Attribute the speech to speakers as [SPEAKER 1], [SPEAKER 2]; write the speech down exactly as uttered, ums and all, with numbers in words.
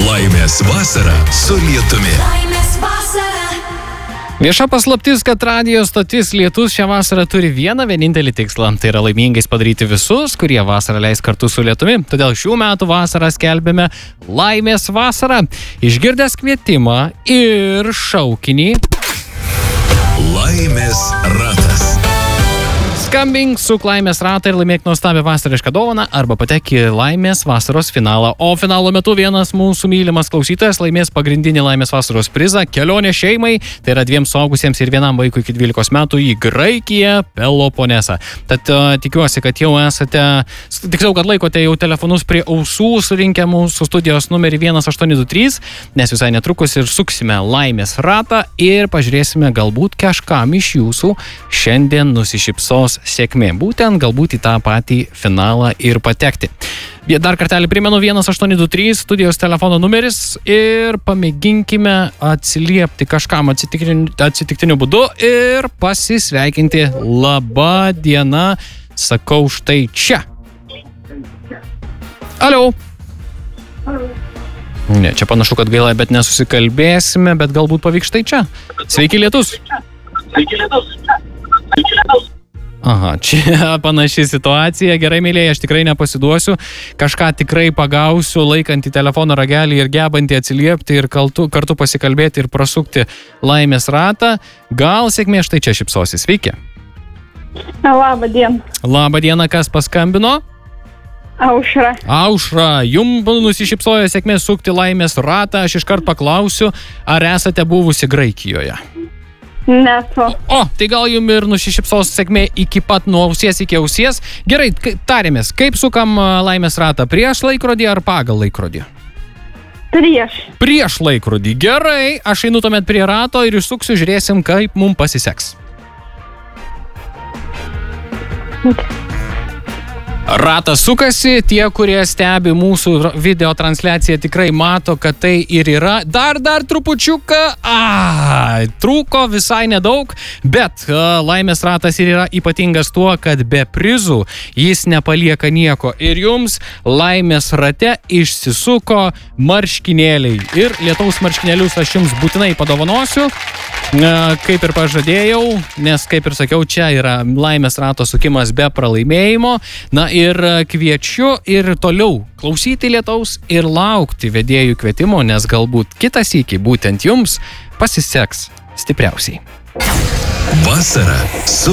[SPEAKER 1] Laimės vasara su lietumi.
[SPEAKER 2] Laimės vasara.
[SPEAKER 3] Vieša paslaptis, kad radijo stotis Lietus šią vasarą turi vieną vienintelį tikslą. Tai yra laimingais padaryti visus, kurie vasarą leis kartu su Lietumi. Todėl šių metų vasarą skelbėme Laimės vasarą. Išgirdęs kvietimą ir šaukinį.
[SPEAKER 1] Laimės ratas.
[SPEAKER 3] Skambink su Laimės ratą ir laimėk nuostabią vasarišką dovaną arba patek į Laimės vasaros finalą. O finalo metu vienas mūsų mylimas klausytojas laimės pagrindinį Laimės vasaros prizą – kelionę šeimai, tai yra dviem suaugusiems ir vienam vaikui iki dvylikos metų į Graikiją, Peloponesą. Tad uh, tikiuosi, kad jau esate, tiksliau, kad laikote jau telefonus prie ausų, surinkę mūsų studijos numerį vienas aštuoni du trys, nes visai netrukus ir suksime Laimės ratą ir pažiūrėsime, galbūt kažkam iš jūsų šiandien nusišypsos sėkmė. Būtent galbūt į tą patį finalą ir patekti. Dar kartelį primenu vienas aštuoni du trys studijos telefono numeris ir pamėginkime atsiliepti kažkam atsitiktiniu, atsitiktiniu būdu ir pasisveikinti. Labą dieną, sakau štai čia. Alio. Ne, čia panašu, kad gaila, bet nesusikalbėsime, bet galbūt pavyks štai čia. Sveiki, Lietus.
[SPEAKER 4] Sveiki, Lietus. Sveiki, Lietus.
[SPEAKER 3] Aha, čia panaši situacija. Gerai, mėlyje, aš tikrai nepasiduosiu. Kažką tikrai pagausiu, laikantį telefono ragelį ir gebantį atsiliepti ir kartu, kartu pasikalbėti ir prasukti Laimės ratą. Gal sėkmė štai čia šypsosi. Sveiki.
[SPEAKER 5] Labą dieną.
[SPEAKER 3] Labą dieną, kas paskambino?
[SPEAKER 5] Aušra.
[SPEAKER 3] Aušra, jums nusišypsojo sėkmė sukti Laimės ratą. Aš iškart paklausiu, ar esate buvusi Graikijoje?
[SPEAKER 5] Nesu.
[SPEAKER 3] O, tai gal jums ir nusišypsos sėkmė iki pat nuo ausies iki ausies. Gerai, tarėmės, kaip sukam Laimės ratą? Prieš laikrodį ar pagal laikrodį?
[SPEAKER 5] Prieš.
[SPEAKER 3] Prieš laikrodį. Gerai, aš einu tuomet prie rato ir išsuksiu, žiūrėsim, kaip mums pasiseks. Ratas sukasi, tie, kurie stebi mūsų video transliaciją, tikrai mato, kad tai ir yra. Dar, dar trupučiuką, a, trūko visai nedaug, bet a, Laimės ratas ir yra ypatingas tuo, kad be prizų jis nepalieka nieko. Ir jums Laimės rate išsisuko marškinėliai. Ir lietaus marškinėlius aš jums būtinai padovanosiu, a, kaip ir pažadėjau, nes, kaip ir sakiau, čia yra Laimės rato sukimas be pralaimėjimo. Na, ir kviečiu ir toliau klausyti lietaus ir laukti vedėjų kvietimo, nes galbūt kitą sykį būtent jums pasiseks stipriausiai.
[SPEAKER 1] Vasara su